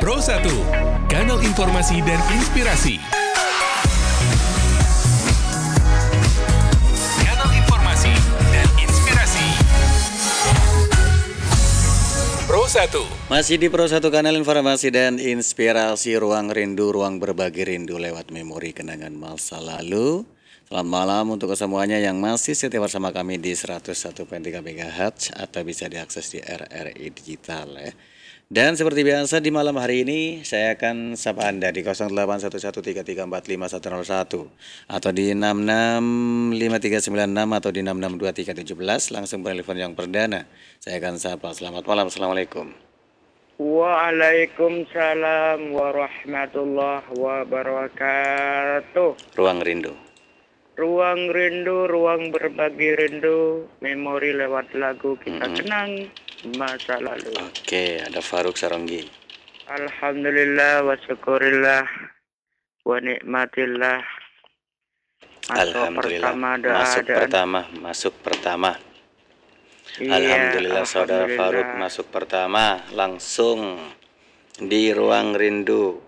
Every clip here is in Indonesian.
Pro 1, kanal informasi dan inspirasi. Kanal informasi dan inspirasi. Pro 1. Masih di Pro 1, kanal informasi dan inspirasi, ruang rindu, ruang berbagi rindu lewat memori kenangan masa lalu. Selamat malam untuk semuanya yang masih setia bersama kami di 101.3 MHz atau bisa diakses di RRI Digital ya. Dan seperti biasa di malam hari ini saya akan sapa Anda di 081133454101 atau di 665396 atau di 662317 langsung telepon yang perdana. Saya akan sapa. Selamat malam. Assalamualaikum. Waalaikumsalam warahmatullahi wabarakatuh. Ruang rindu. Ruang rindu, ruang berbagi rindu, memori lewat lagu kita kenang masa lalu. Oke, ada Faruk Saronggi. Alhamdulillah wa syukurillah wa nikmatillah. Alhamdulillah. Masuk pertama. Iya, Alhamdulillah saudara Faruk masuk pertama langsung di ruang rindu.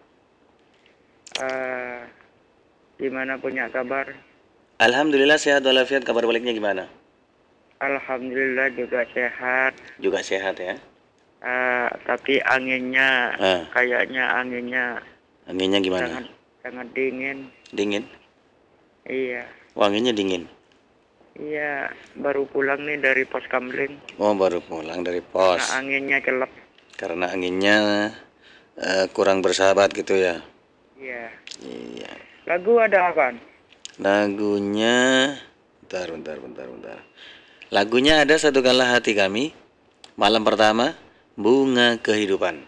Gimana punya kabar? Alhamdulillah sehat walafiat. Kabar baliknya gimana? Alhamdulillah juga sehat. Juga sehat ya. Tapi anginnya kayaknya anginnya gimana? sangat dingin. Dingin? Iya. Wanginya dingin? Iya, baru pulang nih dari pos Kamling. Oh, baru pulang dari pos. Karena anginnya kelap. Karena anginnya kurang bersahabat gitu ya. Iya. Iya. Lagu ada apa? Lagunya bentar. Lagunya ada Satukanlah Hati Kami, Malam Pertama, Bunga Kehidupan.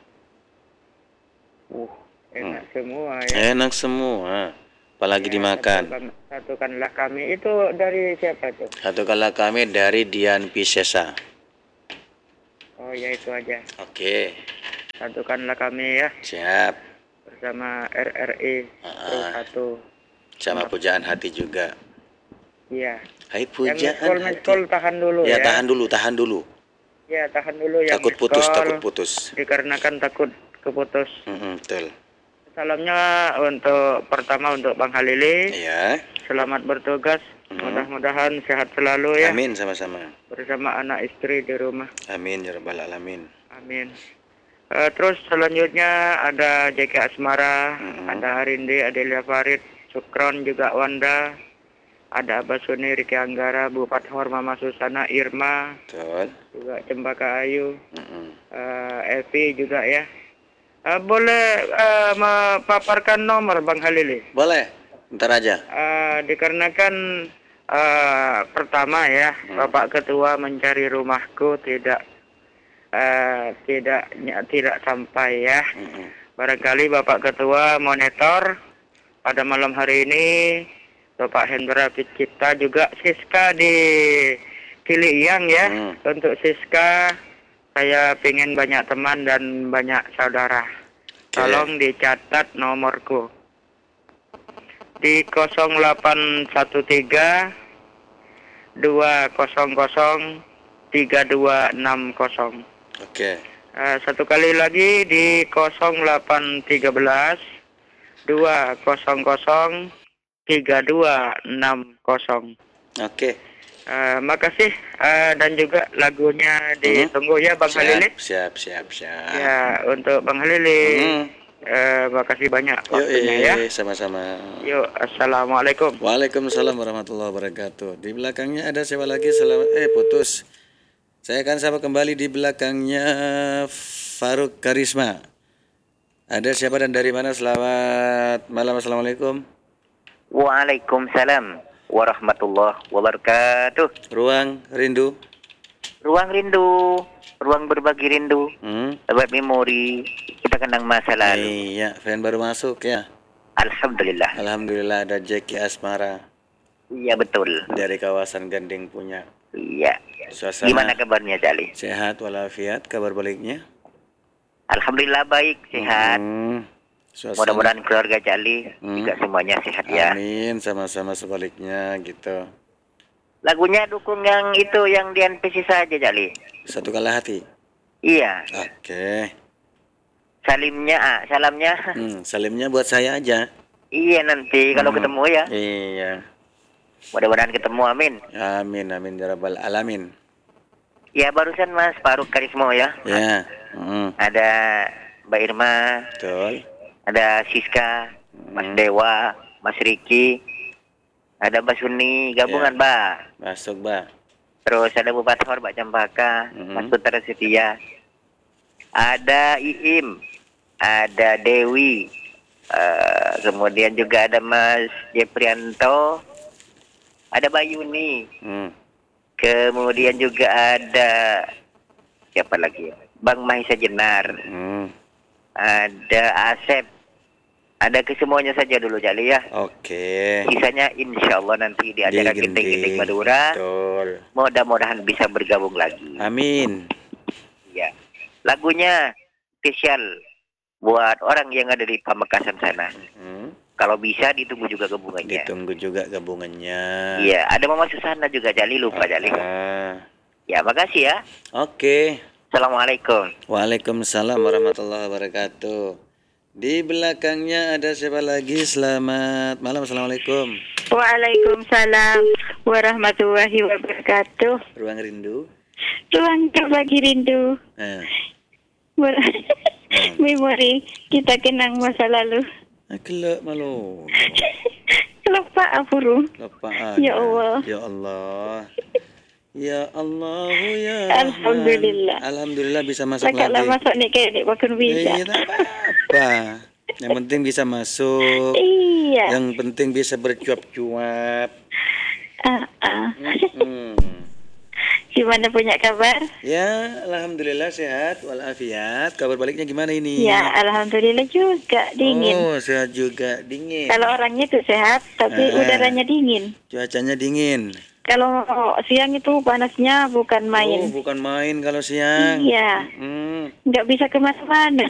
Enak semua ya. Enak semua. Apalagi dimakan. Satukanlah Kami itu dari siapa tuh? Satukanlah Kami dari Dian Piscesa. Oh ya, itu aja. Oke. Satukanlah Kami ya. Siap. Bersama RRI Pro 1. Sama Pujaan Hati juga. Iya. Hai Pujaan Hati. Call tahan dulu ya. Tahan dulu. Ya, tahan dulu ya. Takut putus. Dikarenakan takut keputus. Betul. Salamnya pertama untuk Bang Halili. Iya. Selamat bertugas. Mudah-mudahan sehat selalu ya. Amin, sama-sama. Bersama anak istri di rumah. Amin ya rabbal alamin. Amin. Terus selanjutnya ada JK Asmara, ada Arindi, Adelia Farid, Sukron juga Wanda, ada Abah Suni, Riki Anggara, Bu Fathor, Mama Susana, Irma, Betul. juga Cempaka Ayu, Evi juga ya. Boleh memaparkan nomor Bang Halili? Boleh, bentar aja. Dikarenakan pertama ya, Bapak Ketua mencari rumahku tidak sampai ya. Barangkali Bapak Ketua monitor pada malam hari ini. Bapak Hendra Cipta juga Siska di Kiliang ya. Untuk Siska saya pengen banyak teman dan banyak saudara. Tolong dicatat nomorku di 0813 200 3260. Oke. Satu kali lagi di 0813 200 3260. Oke. Makasih dan juga lagunya ditunggu ya Bang Halili. Siap. Ya, untuk Bang Halili. Makasih banyak waktunya ya. Sama-sama. Yuk, assalamualaikum. Waalaikumsalam warahmatullahi wabarakatuh. Di belakangnya ada siapa lagi? Putus. Saya akan sapa kembali di belakangnya Faruk Karisma. Ada siapa dan dari mana? Selamat malam. Assalamualaikum. Waalaikumsalam warahmatullahi wabarakatuh. Ruang rindu. Ruang rindu, ruang berbagi rindu. Lewat memori kita kenang masa lalu. Iya, fan baru masuk ya. Alhamdulillah ada Jeki Asmara. Iya betul. Dari kawasan Gandeng punya. Iya. Suasana Gimana kabarnya Jali? Sehat walafiat. Kabar baliknya? Alhamdulillah baik, sehat. Mudah-mudahan keluarga Jali juga semuanya sehat ya. Amin, sama-sama sebaliknya gitu. Lagunya dukung yang itu yang Dian Piscesa saja Jali. Satukanlah Hati. Iya. Oke. salamnya. Salimnya buat saya aja. Iya nanti kalau ketemu ya. Iya. Mudah-mudahan ketemu, amin. Amin amin ya rabbal alamin. Ya barusan Mas Faruk Karismo ya. Ya. Ada Mbak Irma, Betul. ada Siska, Mas Dewa, Mas Riki, ada Mbak Suni, gabungan Mbak. Masuk, Mbak. Terus ada Bu Bathor, Mbak Cempaka, Mas Putra Setia, ada Iim, ada Dewi, kemudian juga ada Mas Jeprianto, ada Bayuni, kemudian juga ada siapa lagi? Bang Mahisa Jenar, ada Asep, ada kesemuanya saja dulu Jali ya. Oke. Sisanya insya Allah nanti di acara Ginting-Ginting Madura. Betul. Mudah-mudahan bisa bergabung lagi. Amin. Ya. Lagunya spesial buat orang yang ada di Pamekasan sana. Kalau bisa ditunggu juga gabungannya. Ditunggu juga gabungannya. Iya, ada Mama Susana juga Jali, lupa Jali. Ya, makasih ya. Oke. Assalamualaikum. Waalaikumsalam warahmatullahi wabarakatuh. Di belakangnya ada siapa lagi? Selamat malam. Assalamualaikum. Waalaikumsalam warahmatullahi wabarakatuh. Ruang Rindu. Ruang berbagi rindu. Memori kita kenang masa lalu. Kelak malu. Lupa apuru. Lupa. Ya Allah. Ya Allah. Ya Allah ya. Alhamdulillah. Alhamdulillah bisa masuk lagi. Kalau masuk nih kayak nih bakun bisa. Iya, tak apa. Yang penting bisa masuk. Iya. Yang penting bisa bercuap-cuap. Gimana punya kabar? Ya, alhamdulillah sehat walafiat. Kabar baliknya gimana ini? Ya, alhamdulillah juga dingin. Oh, sehat juga dingin. Kalau orangnya itu sehat, tapi udaranya dingin. Cuacanya dingin. Kalau siang itu panasnya bukan main. Oh, bukan main kalau siang. Iya. Nggak bisa kemana-mana.